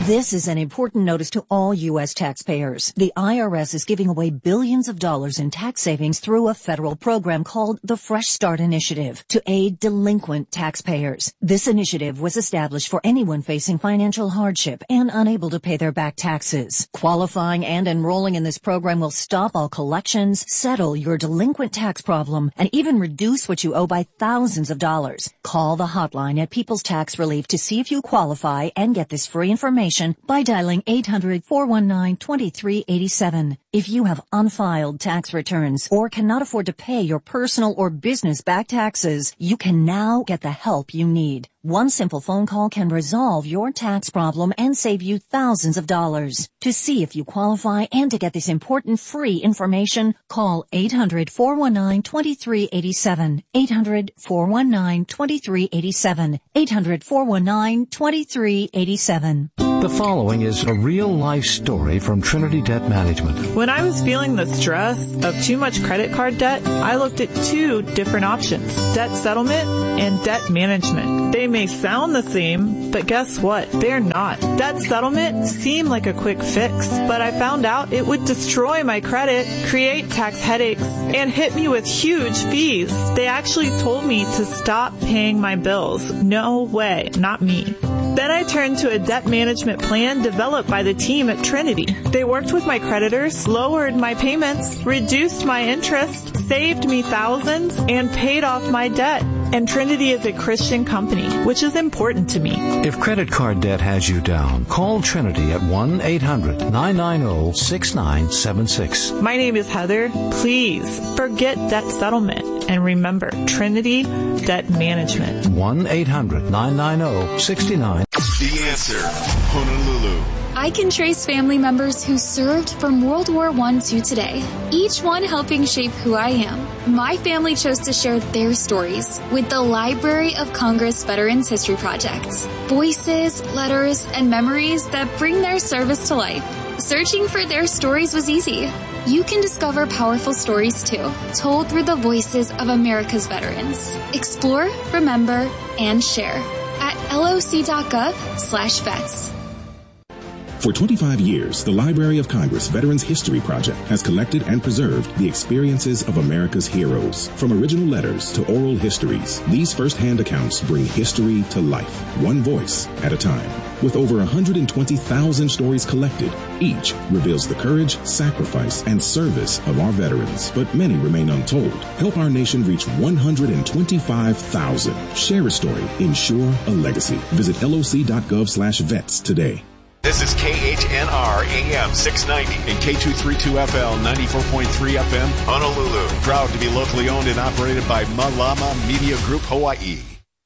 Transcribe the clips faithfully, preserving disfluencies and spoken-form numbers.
This is an important notice to all U S taxpayers. The I R S is giving away billions of dollars in tax savings through a federal program called the Fresh Start Initiative to aid delinquent taxpayers. This initiative was established for anyone facing financial hardship and unable to pay their back taxes. Qualifying and enrolling in this program will stop all collections, settle your delinquent tax problem, and even reduce what you owe by thousands of dollars. Call the hotline at People's Tax Relief to see if you qualify and get this free information by dialing eight hundred, four one nine, two three eight seven. If you have unfiled tax returns or cannot afford to pay your personal or business back taxes, you can now get the help you need. One simple phone call can resolve your tax problem and save you thousands of dollars. To see if you qualify and to get this important free information, call eight hundred, four one nine, two three eight seven. eight hundred, four one nine, two three eight seven. eight hundred, four one nine, two three eight seven. The following is a real-life story from Trinity Debt Management. When I was feeling the stress of too much credit card debt, I looked at two different options, debt settlement and debt management. They may sound the same, but guess what? They're not. Debt settlement seemed like a quick fix, but I found out it would destroy my credit, create tax headaches, and hit me with huge fees. They actually told me to stop paying my bills. No way, not me. Then I turned to a debt management plan developed by the team at Trinity. They worked with my creditors, lowered my payments, reduced my interest, saved me thousands, and paid off my debt. And Trinity is a Christian company, which is important to me. If credit card debt has you down, call Trinity at one eight hundred, nine nine zero, six nine seven six. My name is Heather. Please forget debt settlement and remember Trinity Debt Management. one eight hundred, nine nine zero, six nine. The Answer, Honolulu. I can trace family members who served from World War One to today, each one helping shape who I am. My family chose to share their stories with the Library of Congress Veterans History Project. Voices, letters, and memories that bring their service to life. Searching for their stories was easy. You can discover powerful stories too, told through the voices of America's veterans. Explore, remember, and share at loc.gov slash vets. For twenty-five years, the Library of Congress Veterans History Project has collected and preserved the experiences of America's heroes. From original letters to oral histories, these first-hand accounts bring history to life, one voice at a time. With over one hundred twenty thousand stories collected, each reveals the courage, sacrifice, and service of our veterans, but many remain untold. Help our nation reach one hundred twenty-five thousand. Share a story. Ensure a legacy. Visit loc.gov slash vets today. This is K H N R A M six ninety and K two thirty-two F L ninety-four point three F M, Honolulu. Proud to be locally owned and operated by Malama Media Group, Hawaii.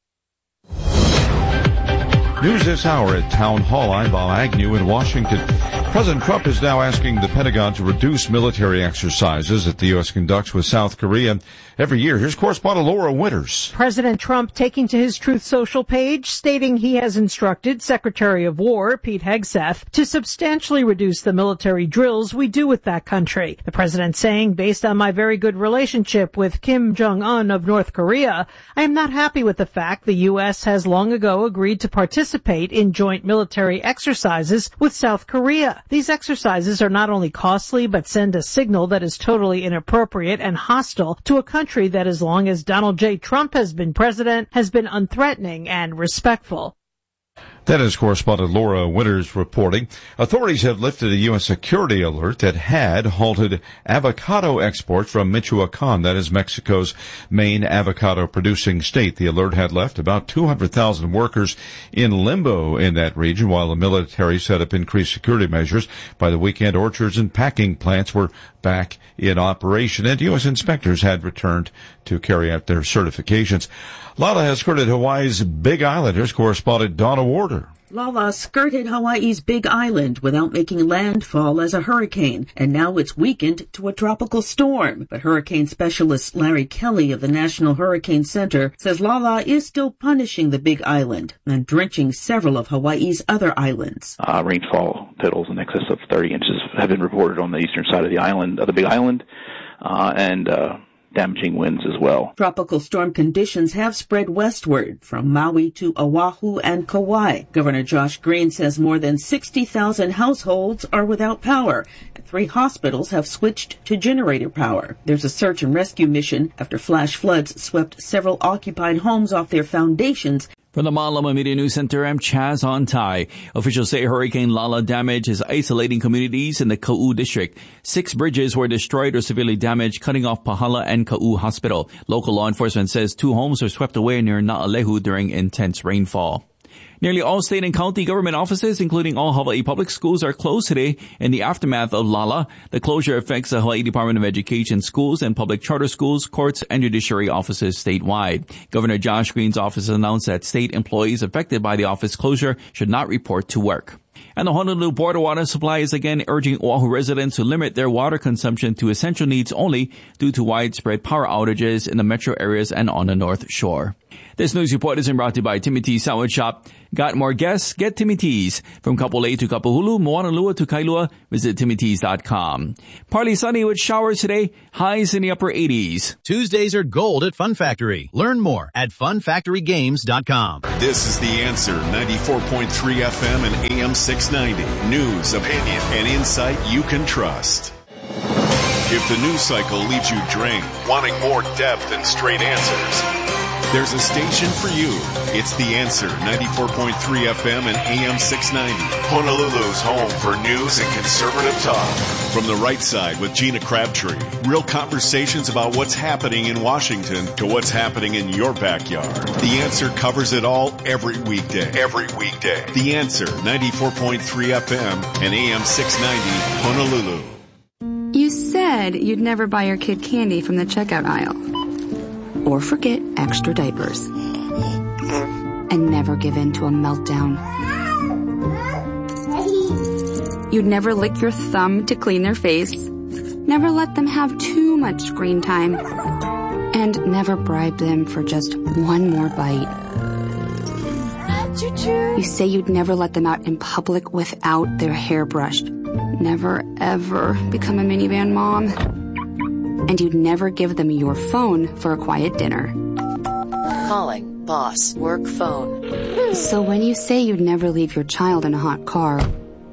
News this hour at Town Hall. I'm Bob Agnew in Washington. President Trump is now asking the Pentagon to reduce military exercises that the U S conducts with South Korea every year. Here's correspondent Laura Winters. President Trump taking to his Truth Social page, stating he has instructed Secretary of War Pete Hegseth to substantially reduce the military drills we do with that country. The president saying, based on my very good relationship with Kim Jong-un of North Korea, I am not happy with the fact the U S has long ago agreed to participate in joint military exercises with South Korea. These exercises are not only costly, but send a signal that is totally inappropriate and hostile to a country that, as long as Donald J. Trump has been president, has been unthreatening and respectful. That is correspondent Laura Winters reporting. Authorities have lifted a U S security alert that had halted avocado exports from Michoacan, that is Mexico's main avocado-producing state. The alert had left about two hundred thousand workers in limbo in that region, while the military set up increased security measures. By the weekend, orchards and packing plants were back in operation, and U S inspectors had returned to carry out their certifications. Lala has skirted Hawaii's Big Island. Here's correspondent Donna Warder. Lala skirted Hawaii's Big Island without making landfall as a hurricane, and now it's weakened to a tropical storm. But hurricane specialist Larry Kelly of the National Hurricane Center says Lala is still punishing the Big Island and drenching several of Hawaii's other islands. Uh, rainfall totals in excess of thirty inches have been reported on the eastern side of the island, of the Big Island, uh, and uh, damaging winds as well. Tropical storm conditions have spread westward from Maui to Oahu and Kauai. Governor Josh Green says more than sixty thousand households are without power, and three hospitals have switched to generator power. There's a search and rescue mission after flash floods swept several occupied homes off their foundations. From the Malama Media News Center, I'm Chaz Ontai. Officials say Hurricane Lala damage is isolating communities in the Ka'u district. Six bridges were destroyed or severely damaged, cutting off Pahala and Ka'u Hospital. Local law enforcement says two homes were swept away near Na'alehu during intense rainfall. Nearly all state and county government offices, including all Hawaii public schools, are closed today in the aftermath of Lala. The closure affects the Hawaii Department of Education schools and public charter schools, courts, and judiciary offices statewide. Governor Josh Green's office announced that state employees affected by the office closure should not report to work. And the Honolulu Board of Water Supply is again urging Oahu residents to limit their water consumption to essential needs only due to widespread power outages in the metro areas and on the North Shore. This news report is brought to you by Timmy T's Sandwich Shop. Got more guests? Get Timmy T's. From Kapolei to Kapahulu, Moanalua to Kailua, visit timmy t's dot com. Partly sunny with showers today, highs in the upper eighties. Tuesdays are gold at Fun Factory. Learn more at fun factory games dot com. This is The Answer, ninety-four point three F M and A M six ninety. News, opinion, and insight you can trust. If the news cycle leaves you drained, wanting more depth and straight answers, there's a station for you. It's The Answer, ninety-four point three F M and A M six ninety. Honolulu's home for news and conservative talk. From the right side with Gina Crabtree. Real conversations about what's happening in Washington to what's happening in your backyard. The Answer covers it all every weekday. Every weekday. The Answer, ninety-four point three F M and A M six ninety, Honolulu. You said you'd never buy your kid candy from the checkout aisle. Or forget extra diapers. And never give in to a meltdown. You'd never lick your thumb to clean their face. Never let them have too much screen time. And never bribe them for just one more bite. You say you'd never let them out in public without their hair brushed. Never, ever become a minivan mom. And you'd never give them your phone for a quiet dinner. Calling boss work phone. So when you say you'd never leave your child in a hot car,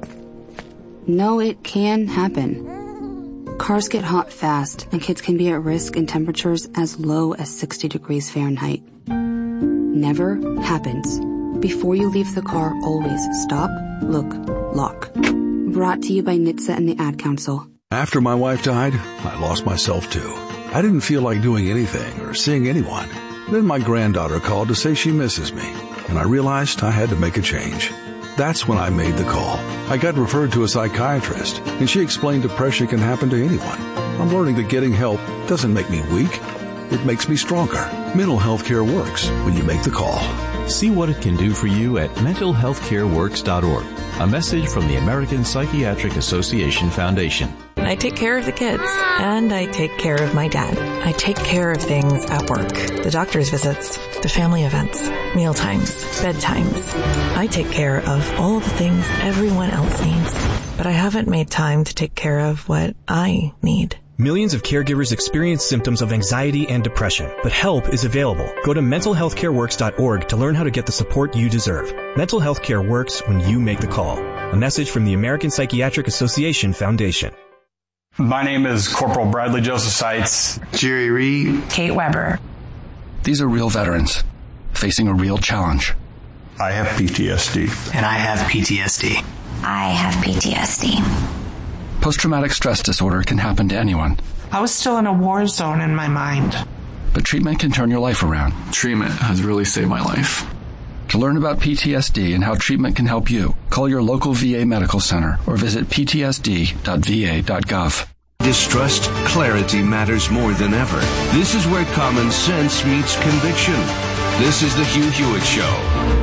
no, it can happen. Cars get hot fast, and kids can be at risk in temperatures as low as sixty degrees Fahrenheit. Never happens. Before you leave the car, always stop, look, lock. Brought to you by N H T S A and the Ad Council. After my wife died, I lost myself too. I didn't feel like doing anything or seeing anyone. Then my granddaughter called to say she misses me, and I realized I had to make a change. That's when I made the call. I got referred to a psychiatrist, and she explained depression can happen to anyone. I'm learning that getting help doesn't make me weak. It makes me stronger. Mental health care works when you make the call. See what it can do for you at mental health care works dot org. A message from the American Psychiatric Association Foundation. I take care of the kids, and I take care of my dad. I take care of things at work. The doctor's visits, the family events, meal times, bedtimes. I take care of all the things everyone else needs, but I haven't made time to take care of what I need. Millions of caregivers experience symptoms of anxiety and depression, but help is available. Go to mental health care works dot org to learn how to get the support you deserve. Mental health care works when you make the call. A message from the American Psychiatric Association Foundation. My name is Corporal Bradley Joseph Seitz. Jerry Reed. Kate Weber. These are real veterans facing a real challenge. I have P T S D. And I have P T S D. I have P T S D. Post-traumatic stress disorder can happen to anyone. I was still in a war zone in my mind. But treatment can turn your life around. Treatment has really saved my life. To learn about P T S D and how treatment can help you, call your local V A medical center or visit p t s d dot v a dot gov. Distrust, clarity matters more than ever. This is where common sense meets conviction. This is the Hugh Hewitt Show.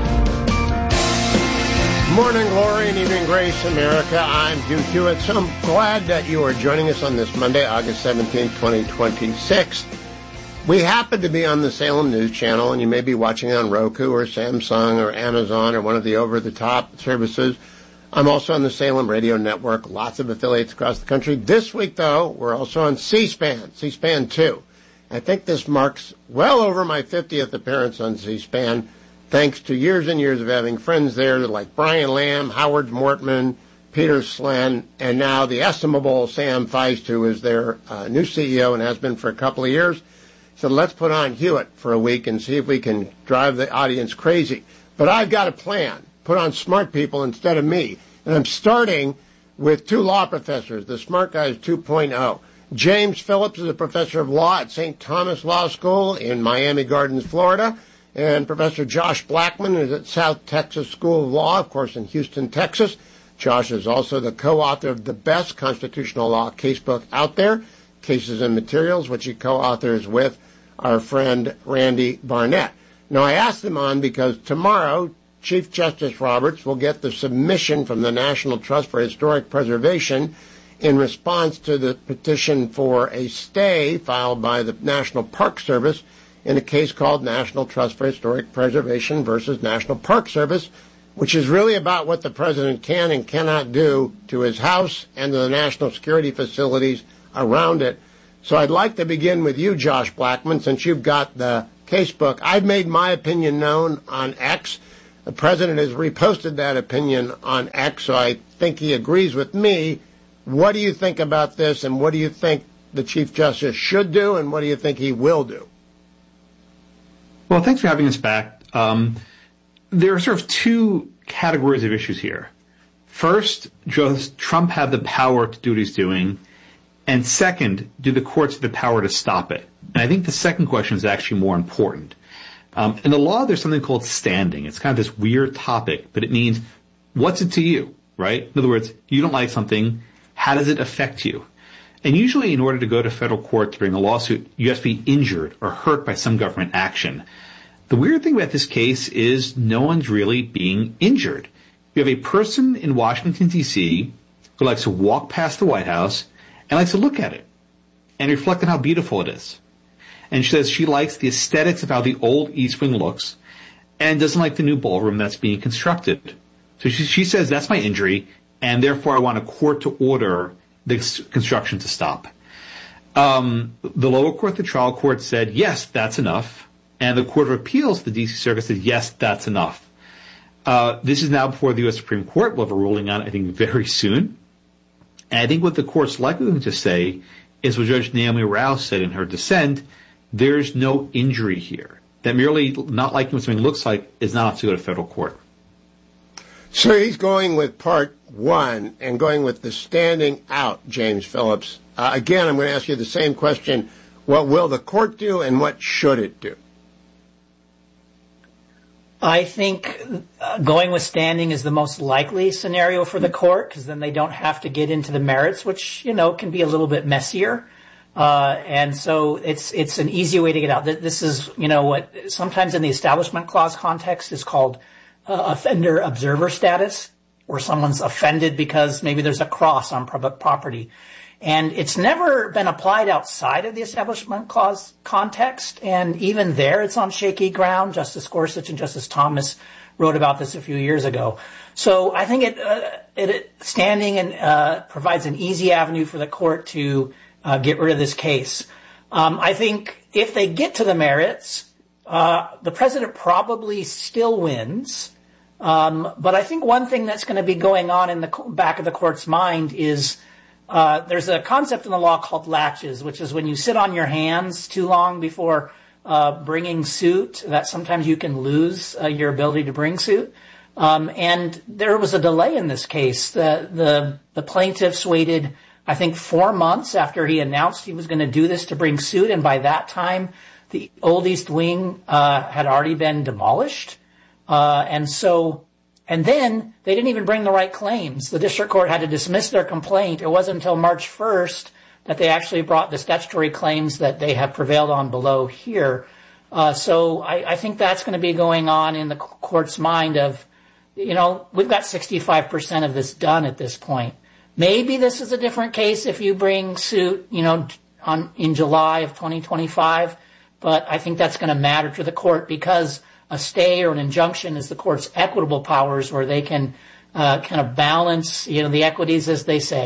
Morning glory and evening grace, America. I'm Hugh Hewitt. So I'm glad that you are joining us on this Monday, August seventeenth, twenty twenty-six. We happen to be on the Salem News Channel, and you may be watching on Roku or Samsung or Amazon or one of the over-the-top services. I'm also on the Salem Radio Network, lots of affiliates across the country. This week, though, we're also on C-SPAN, C-SPAN two. I think this marks well over my fiftieth appearance on C-SPAN, thanks to years and years of having friends there like Brian Lamb, Howard Mortman, Peter Slen, and now the estimable Sam Feist, who is their uh, new C E O and has been for a couple of years. So let's put on Hewitt for a week and see if we can drive the audience crazy. But I've got a plan. Put on smart people instead of me. And I'm starting with two law professors, the Smart Guys two point oh. James Phillips is a professor of law at Saint Thomas Law School in Miami Gardens, Florida. And Professor Josh Blackman is at South Texas School of Law, of course, in Houston, Texas. Josh is also the co-author of the best constitutional law casebook out there, Cases and Materials, which he co-authors with our friend Randy Barnett. Now, I asked them on because tomorrow Chief Justice Roberts will get the submission from the National Trust for Historic Preservation in response to the petition for a stay filed by the National Park Service in a case called National Trust for Historic Preservation versus National Park Service, which is really about what the president can and cannot do to his house and to the national security facilities around it. So I'd like to begin with you, Josh Blackman, since you've got the casebook. I've made my opinion known on X. The president has reposted that opinion on X, so I think he agrees with me. What do you think about this, and what do you think the Chief Justice should do, and what do you think he will do? Well, thanks for having us back. Um, there are sort of two categories of issues here. First, does Trump have the power to do what he's doing? And second, do the courts have the power to stop it? And I think the second question is actually more important. Um, in the law, there's something called standing. It's kind of this weird topic, but it means, what's it to you, right? In other words, you don't like something, how does it affect you? And usually in order to go to federal court to bring a lawsuit, you have to be injured or hurt by some government action. The weird thing about this case is no one's really being injured. You have a person in Washington, D C who likes to walk past the White House and likes to look at it and reflect on how beautiful it is. And she says she likes the aesthetics of how the old East Wing looks and doesn't like the new ballroom that's being constructed. So she, she says that's my injury, and therefore I want a court to order the construction to stop. Um, the lower court, the trial court, said, yes, that's enough. And the Court of Appeals, the D C Circuit, said, yes, that's enough. Uh, this is now before the U S Supreme Court. We'll have a ruling on it, I think, very soon. And I think what the court's likely going to say is what Judge Naomi Rouse said in her dissent: there's no injury here. That merely not liking what something looks like is not enough to go to federal court. So he's going with part one and going with the standing out, James Phillips. Uh, again, I'm going to ask you the same question. What will the court do, and what should it do? I think uh, going with standing is the most likely scenario for the court, because then they don't have to get into the merits, which, you know, can be a little bit messier. Uh, and so it's, it's an easy way to get out. This is, you know, what sometimes in the Establishment Clause context is called uh, offender observer status, where someone's offended because maybe there's a cross on public property. And it's never been applied outside of the Establishment Clause context. And even there, it's on shaky ground. Justice Gorsuch and Justice Thomas wrote about this a few years ago. So I think it, uh, it, it standing and uh, provides an easy avenue for the court to uh, get rid of this case. Um, I think if they get to the merits, uh, the president probably still wins. Um, but I think one thing that's going to be going on in the back of the court's mind is Uh, there's a concept in the law called latches, which is when you sit on your hands too long before uh, bringing suit, that sometimes you can lose uh, your ability to bring suit. Um, and there was a delay in this case. The, the, the plaintiffs waited, I think, four months after he announced he was going to do this to bring suit. And by that time, the old East Wing uh, had already been demolished. Uh, and so... And then they didn't even bring the right claims. The district court had to dismiss their complaint. It wasn't until March first that they actually brought the statutory claims that they have prevailed on below here. Uh, so I, I think that's going to be going on in the court's mind of, you know, we've got sixty-five percent of this done at this point. Maybe this is a different case if you bring suit, you know, on in July of twenty twenty-five. But I think that's going to matter to the court because a stay or an injunction is the court's equitable powers, where they can uh, kind of balance, you know, the equities, as they say.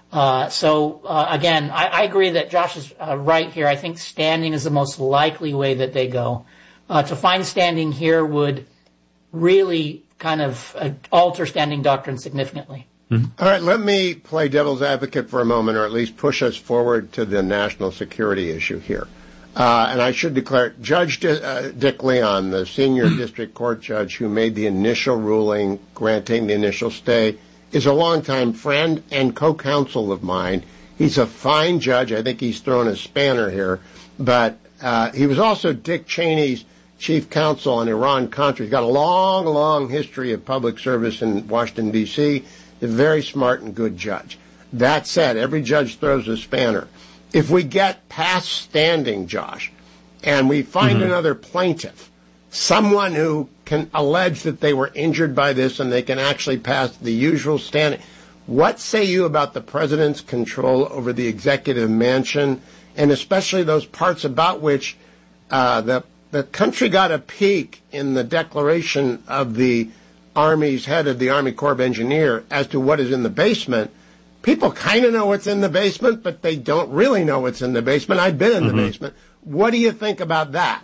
Uh, so, uh, again, I, I agree that Josh is uh, right here. I think standing is the most likely way that they go. Uh, to find standing here would really kind of uh, alter standing doctrine significantly. Mm-hmm. All right, let me play devil's advocate for a moment, or at least push us forward to the national security issue here. Uh, and I should declare, Judge D- uh, Dick Leon, the senior district court judge who made the initial ruling granting the initial stay, is a longtime friend and co-counsel of mine. He's a fine judge. I think he's thrown a spanner here. But uh, he was also Dick Cheney's chief counsel on Iran-Contra. He's got a long, long history of public service in Washington, D C A very smart and good judge. That said, every judge throws a spanner. If we get past standing, Josh, and we find mm-hmm. another plaintiff, someone who can allege that they were injured by this and they can actually pass the usual standing, what say you about the president's control over the executive mansion, and especially those parts about which uh, the the country got a peek in the declaration of the Army's head of the Army Corps of Engineers as to what is in the basement? People kind of know what's in the basement, but they don't really know what's in the basement. I've been in mm-hmm. the basement. What do you think about that?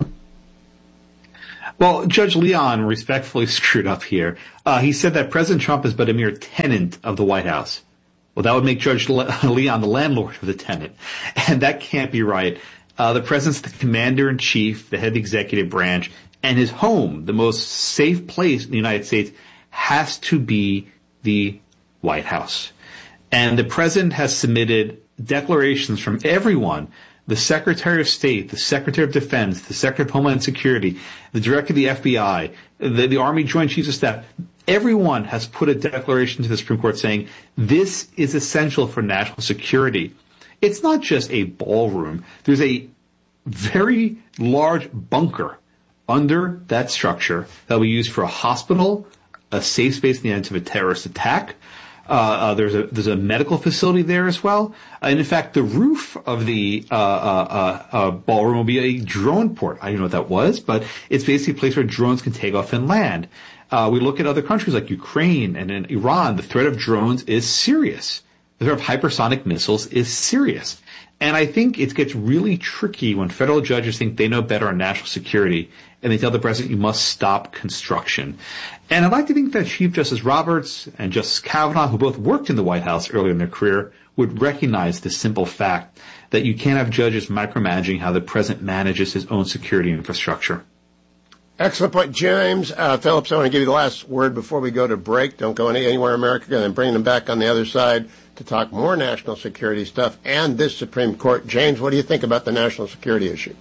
Well, Judge Leon respectfully screwed up here. Uh, he said that President Trump is but a mere tenant of the White House. Well, that would make Judge Le- Leon the landlord of the tenant. And that can't be right. Uh, the president's the commander-in-chief, the head of the executive branch, and his home, the most safe place in the United States, has to be the White House. And the president has submitted declarations from everyone, the Secretary of State, the Secretary of Defense, the Secretary of Homeland Security, the Director of the F B I, the, the Army Joint Chiefs of Staff. Everyone has put a declaration to the Supreme Court saying this is essential for national security. It's not just a ballroom. There's a very large bunker under that structure that we use for a hospital, a safe space in the event of a terrorist attack. Uh, uh, there's a there's a medical facility there as well. And in fact, the roof of the uh, uh, uh, ballroom will be a drone port. I don't know what that was, but it's basically a place where drones can take off and land. Uh, we look at other countries like Ukraine and in Iran. The threat of drones is serious. The threat of hypersonic missiles is serious. And I think it gets really tricky when federal judges think they know better on national security and they tell the president you must stop construction. And I'd like to think that Chief Justice Roberts and Justice Kavanaugh, who both worked in the White House earlier in their career, would recognize the simple fact that you can't have judges micromanaging how the president manages his own security infrastructure. Excellent point. James uh, Phillips, I want to give you the last word before we go to break. Don't go any, anywhere in America, and bring them back on the other side to talk more national security stuff and this Supreme Court. James, what do you think about the national security issue?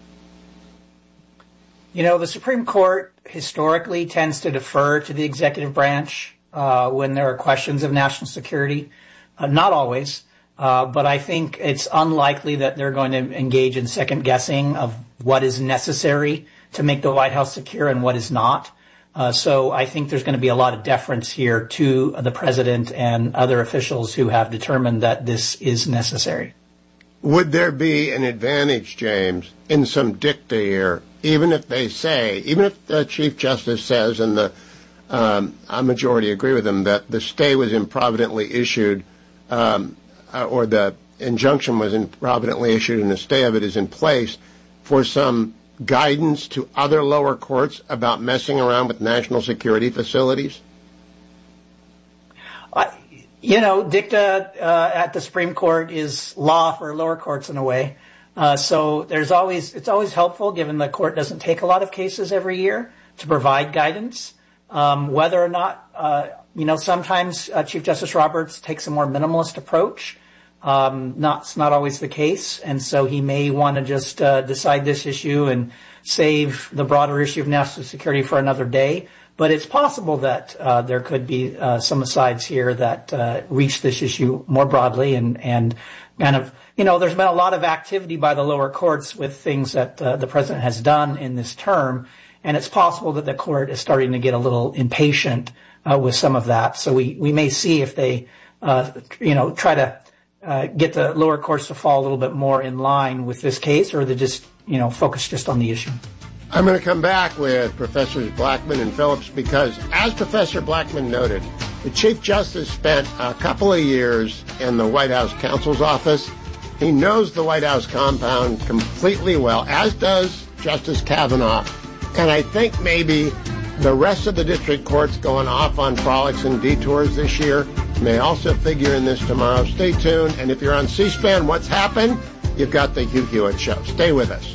You know, the Supreme Court historically tends to defer to the executive branch uh, when there are questions of national security. Uh, not always, uh, but I think it's unlikely that they're going to engage in second guessing of what is necessary to make the White House secure and what is not. Uh, so I think there's going to be a lot of deference here to the president and other officials who have determined that this is necessary. Would there be an advantage, James, in some dicta here, even if they say, even if the Chief Justice says, and the um, a majority agree with him, that the stay was improvidently issued, um, uh, or the injunction was improvidently issued and the stay of it is in place, for some guidance to other lower courts about messing around with national security facilities? Uh, you know, dicta uh, at the Supreme Court is law for lower courts in a way. Uh, so there's always, it's always helpful, given the court doesn't take a lot of cases every year, to provide guidance. Um, whether or not, uh, you know, sometimes uh, Chief Justice Roberts takes a more minimalist approach. Um, not, it's not always the case. And so he may want to just uh, decide this issue and save the broader issue of national security for another day. But it's possible that uh, there could be uh, some asides here that uh, reach this issue more broadly and, and kind of, you know, there's been a lot of activity by the lower courts with things that uh, the president has done in this term. And it's possible that the court is starting to get a little impatient uh, with some of that. So we, we may see if they, uh, you know, try to uh, get the lower courts to fall a little bit more in line with this case, or they just, you know, focus just on the issue. I'm going to come back with Professors Blackman and Phillips because, as Professor Blackman noted, The Chief Justice spent a couple of years in the White House counsel's office. He knows the White House compound completely well, as does Justice Kavanaugh. And I think maybe the rest of the district courts going off on frolics and detours this year may also figure in this tomorrow. Stay tuned. And if you're on C-SPAN, what's happened? You've got the Hugh Hewitt Show. Stay with us.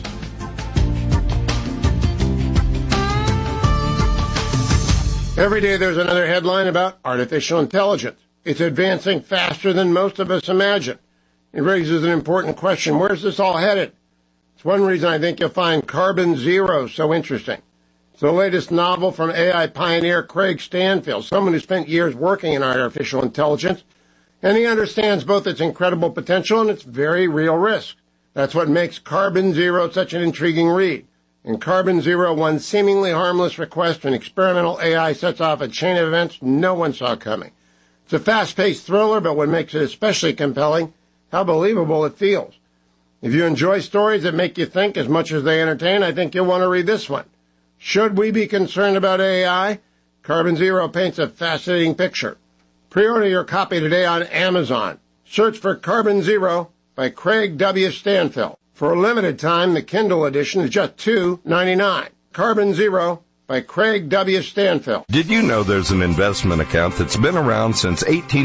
Every day there's another headline about artificial intelligence. It's advancing faster than most of us imagine. It raises an important question. Where's this all headed? It's one reason I think you'll find Carbon Zero so interesting. It's the latest novel from A I pioneer Craig Stanfield, someone who spent years working in artificial intelligence, and he understands both its incredible potential and its very real risk. That's what makes Carbon Zero such an intriguing read. In Carbon Zero, one seemingly harmless request to an experimental A I sets off a chain of events no one saw coming. It's a fast-paced thriller, but what makes it especially compelling, how believable it feels. If you enjoy stories that make you think as much as they entertain, I think you'll want to read this one. Should we be concerned about A I? Carbon Zero paints a fascinating picture. Pre-order your copy today on Amazon. Search for Carbon Zero by Craig W. Stanfield. For a limited time, the Kindle edition is just two dollars and ninety-nine cents. Carbon Zero by Craig W. Stanfield. Did you know there's an investment account that's been around since eighteen